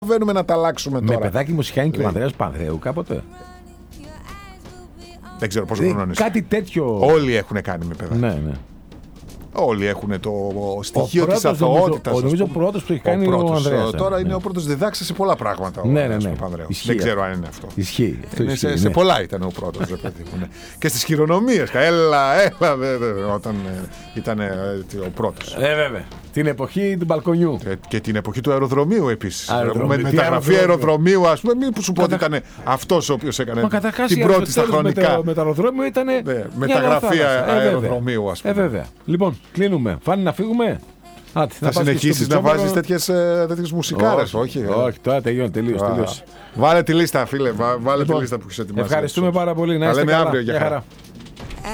προλαβαίνουμε να τα αλλάξουμε τώρα. Με παιδάκι μου είχε και ο Ανδρέας Πανδρέου κάποτε. Δεν ξέρω πόσο χρόνο είναι. Κάτι τέτοιο. Όλοι έχουν κάνει με παιδάκι. Ναι. Όλοι έχουν το στοιχείο της αθωότητας. Νομίζω ο πρώτος που έχει κάνει ο Ανδρέας. Τώρα είναι ο πρώτος διδάξει σε πολλά πράγματα. Ναι. Δεν ξέρω αν είναι αυτό. Ισχύει. Σε πολλά ήταν ο πρώτος. Και στις χειρονομίες. Έλα, όταν ήταν ο πρώτος. Βέβαια. Την εποχή του μπαλκονιού. Και την εποχή του αεροδρομίου επίσης. Με μεταγραφή αεροδρομίου, ας πούμε, μην σου πω ότι ήταν αυτός ο οποίος έκανε την πρώτη στα χρονικά. Με το αεροδρόμιο ήταν. Μεταγραφή αεροδρομίου, ας πούμε. Βέβαια. Λοιπόν, κλείνουμε. Φάνη να φύγουμε. Θα συνεχίσεις να βάζεις τέτοιες μουσικάρες, όχι? Όχι, τώρα τελείωσε. Βάλε τη λίστα, φίλε. Βάλε τη λίστα που έχεις ετοιμάσει. Ευχαριστούμε πάρα πολύ. Να είστε καλά. Αύριο, για χαρά.